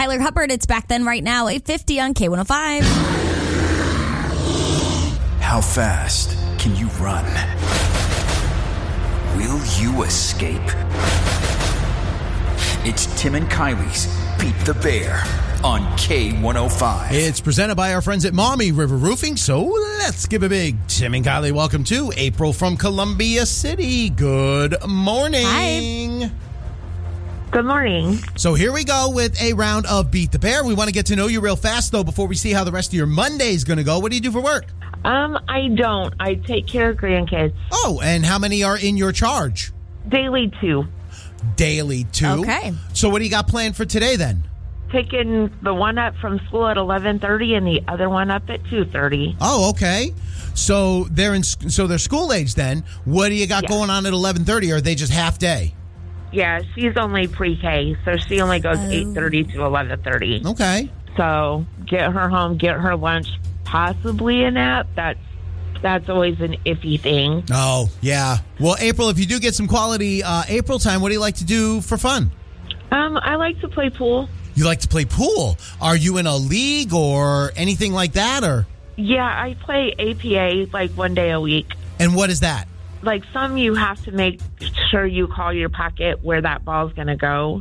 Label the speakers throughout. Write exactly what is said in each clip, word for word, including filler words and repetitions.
Speaker 1: Tyler Hubbard. It's Back Then Right Now, eight fifty on K one oh five.
Speaker 2: How fast can you run? Will you escape? It's Tim and Kylie's Beat the Bear on K one oh five.
Speaker 3: It's presented by our friends at Maumee River Roofing, so let's give a big Tim and Kylie welcome to April from Columbia City. Good morning.
Speaker 1: Hi.
Speaker 4: Good morning.
Speaker 3: So here we go with a round of Beat the Bear. We want to get to know you real fast, though, before we see how the rest of your Monday is going to go. What do you do for work?
Speaker 4: Um, I don't. I take care of grandkids.
Speaker 3: Oh, and how many are in your charge?
Speaker 4: Daily two.
Speaker 3: Daily two.
Speaker 1: Okay.
Speaker 3: So what do you got planned for today, then?
Speaker 4: Taking the one up from school at eleven thirty and the other one up at two thirty.
Speaker 3: Oh, okay. So they're in. So they're school age then. What do you got
Speaker 4: Yeah.
Speaker 3: going on at eleven thirty? Or are they just half day?
Speaker 4: Yeah, she's only pre-K, so she only goes
Speaker 1: Oh.
Speaker 4: eight thirty to eleven thirty.
Speaker 3: Okay.
Speaker 4: So get her home, get her lunch, possibly a nap. That's that's always an iffy thing.
Speaker 3: Oh, yeah. Well, April, if you do get some quality uh, April time, what do you like to do for fun?
Speaker 4: Um, I like to play pool.
Speaker 3: You like to play pool. Are you in a league or anything like that? Or
Speaker 4: Yeah, I play A P A like one day a week.
Speaker 3: And what is that?
Speaker 4: Like some you have to make sure you call your pocket where that ball's going to go.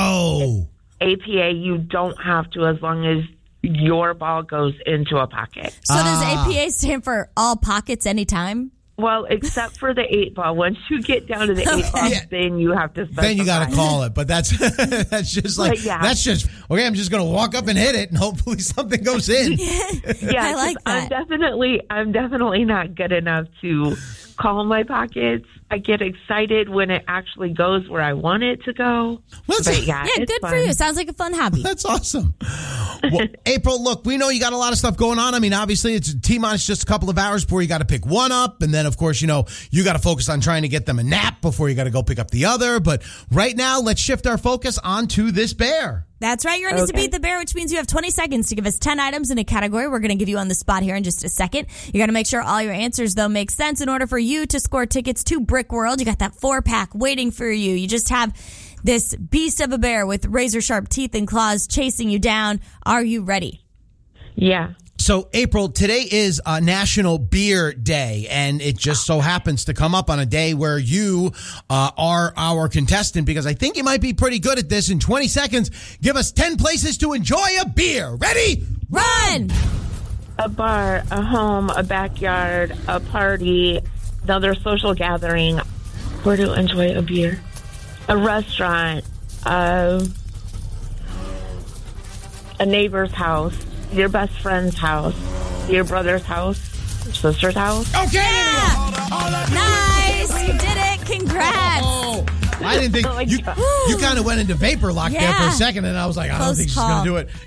Speaker 3: Oh.
Speaker 4: A P A, you don't have to as long as your ball goes into a pocket.
Speaker 1: So does
Speaker 3: Ah.
Speaker 1: A P A stand for all pockets anytime?
Speaker 4: Well, except for the eight ball. Once you get down to the eight ball,
Speaker 3: Yeah.
Speaker 4: then you have to specify.
Speaker 3: Then you got to call it. But that's that's just like,
Speaker 4: But yeah.
Speaker 3: that's just, okay, I'm just going to walk up and hit it and hopefully something goes in.
Speaker 4: Yeah,
Speaker 1: I like
Speaker 4: 'cause I'm
Speaker 1: that.
Speaker 4: definitely, I'm definitely not good enough to call my pockets. I get excited when it actually goes where I want it to go.
Speaker 3: Well, that's-
Speaker 4: But yeah,
Speaker 1: Yeah,
Speaker 4: it's
Speaker 1: good for
Speaker 4: fun.
Speaker 1: you. Sounds like a fun hobby.
Speaker 3: That's awesome. Well, April, look, we know you got a lot of stuff going on. I mean, obviously, it's T-minus just a couple of hours before you got to pick one up. And then, of course, you know, you got to focus on trying to get them a nap before you got to go pick up the other. But right now, let's shift our focus onto this bear.
Speaker 1: That's right. You're in to
Speaker 4: Okay.
Speaker 1: Beat the Bear, which means you have twenty seconds to give us ten items in a category. We're going to give you on the spot here in just a second. You got to make sure all your answers, though, make sense in order for you to score tickets to Brick World. You got that four pack waiting for you. You just have this beast of a bear with razor sharp teeth and claws chasing you down. Are you ready?
Speaker 4: Yeah.
Speaker 3: So, April, today is uh, National Beer Day, and it just so happens to come up on a day where you uh, are our contestant, because I think you might be pretty good at this. In twenty seconds, give us ten places to enjoy a beer. Ready?
Speaker 1: Run!
Speaker 4: A bar, a home, a backyard, a party, another social gathering. Where to enjoy a beer? A restaurant, uh, a neighbor's house, your best friend's house, your brother's house, your sister's house.
Speaker 3: Okay.
Speaker 1: Yeah! Nice! You did it! Congrats!
Speaker 3: Oh, I didn't think
Speaker 4: Oh my
Speaker 3: you.
Speaker 4: God.
Speaker 3: You kind of went into vapor lock there for
Speaker 1: Yeah.
Speaker 3: a second, and I was like, I don't
Speaker 1: Close
Speaker 3: think she's
Speaker 1: call.
Speaker 3: going to do it.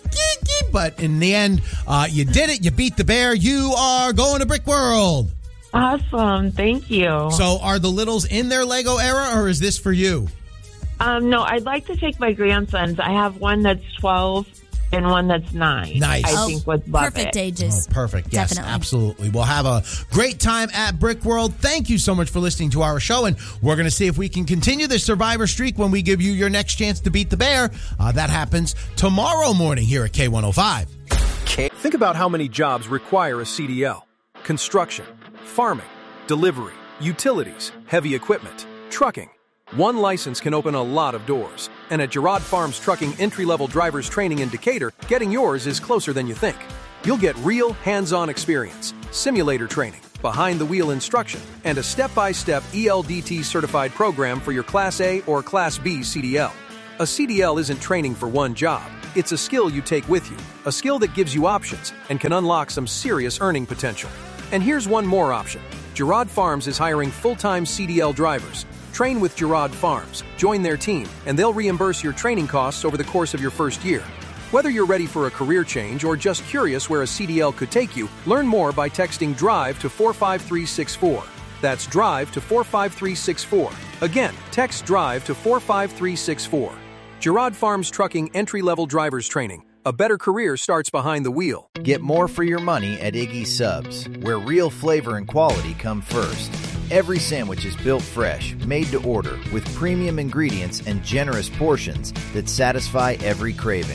Speaker 3: But in the end, uh, you did it. You beat the bear. You are going to Brick World.
Speaker 4: Awesome. Thank you.
Speaker 3: So, are the littles in their Lego era, or is this for you?
Speaker 4: Um, no, I'd like to take my grandsons. I have one that's twelve and one that's nine.
Speaker 3: Nice.
Speaker 4: I
Speaker 3: Oh,
Speaker 4: think would love
Speaker 1: Perfect
Speaker 4: it.
Speaker 1: ages.
Speaker 3: Oh, perfect. Yes,
Speaker 1: Definitely.
Speaker 3: absolutely. We'll have a great time at Brick World. Thank you so much for listening to our show, and we're going to see if we can continue this survivor streak when we give you your next chance to beat the bear. Uh, that happens tomorrow morning here at K one oh five.
Speaker 5: Think about how many jobs require a C D L. Construction, farming, delivery, utilities, heavy equipment, trucking. One license can open a lot of doors. And at Girard Farms Trucking Entry-Level Drivers Training in Decatur, getting yours is closer than you think. You'll get real hands-on experience, simulator training, behind-the-wheel instruction, and a step-by-step E L D T certified program for your Class A or Class B C D L. A C D L isn't training for one job. It's a skill you take with you, a skill that gives you options and can unlock some serious earning potential. And here's one more option. Girard Farms is hiring full-time C D L drivers. Train with Girard Farms, join their team, and they'll reimburse your training costs over the course of your first year. Whether you're ready for a career change or just curious where a C D L could take you, learn more by texting DRIVE to four five three six four. That's DRIVE to four five three six four. Again, text DRIVE to four five three six four. Girard Farms Trucking Entry-Level Drivers Training. A better career starts behind the wheel.
Speaker 6: Get more for your money at Iggy's Subs, where real flavor and quality come first. Every sandwich is built fresh, made to order, with premium ingredients and generous portions that satisfy every craving.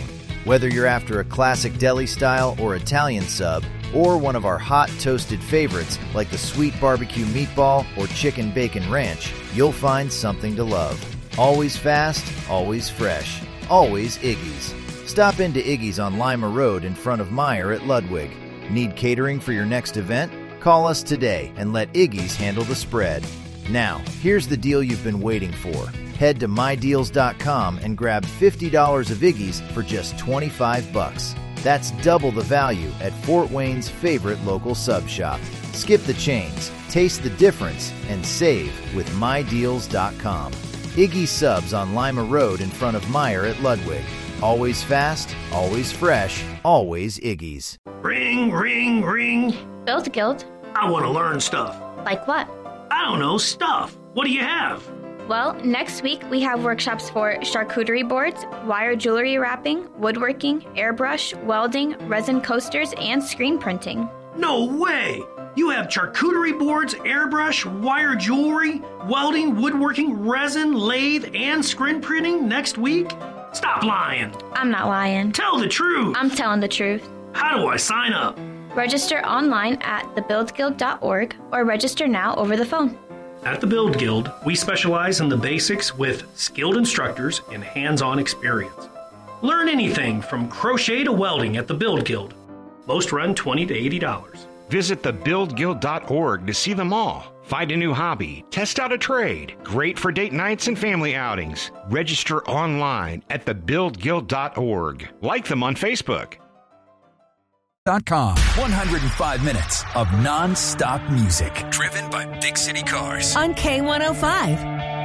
Speaker 6: Whether you're after a classic deli style or Italian sub, or one of our hot toasted favorites like the sweet barbecue meatball or chicken bacon ranch, you'll find something to love. Always fast, always fresh, always Iggy's. Stop into Iggy's on Lima Road in front of Meyer at Ludwig. Need catering for your next event? Call us today and let Iggy's handle the spread. Now, here's the deal you've been waiting for. Head to my deals dot com and grab fifty dollars of Iggy's for just twenty-five bucks. That's double the value at Fort Wayne's favorite local sub shop. Skip the chains, taste the difference, and save with my deals dot com. Iggy's Subs on Lima Road in front of Meyer at Ludwig. Always fast, always fresh, always Iggy's.
Speaker 7: Ring, ring, ring.
Speaker 8: Build Guild.
Speaker 7: I want to learn stuff.
Speaker 8: Like what?
Speaker 7: I don't know, stuff. What do you have?
Speaker 8: Well, next week we have workshops for charcuterie boards, wire jewelry wrapping, woodworking, airbrush, welding, resin coasters, and screen printing.
Speaker 7: No way! You have charcuterie boards, airbrush, wire jewelry, welding, woodworking, resin, lathe, and screen printing next week? Stop lying.
Speaker 8: I'm not lying.
Speaker 7: Tell the truth.
Speaker 8: I'm telling the truth.
Speaker 7: How do I sign up?
Speaker 8: Register online at the build guild dot org or register now over the phone.
Speaker 7: At the Build Guild, we specialize in the basics with skilled instructors and hands-on experience. Learn anything from crochet to welding at the Build Guild. Most run twenty to eighty dollars.
Speaker 9: Visit the build guild dot org to see them all. Find a new hobby, test out a trade. Great for date nights and family outings. Register online at the build guild dot org. Like them on Facebook.
Speaker 2: .com. one hundred five minutes of non-stop music driven by Big City Cars
Speaker 10: on K one oh five.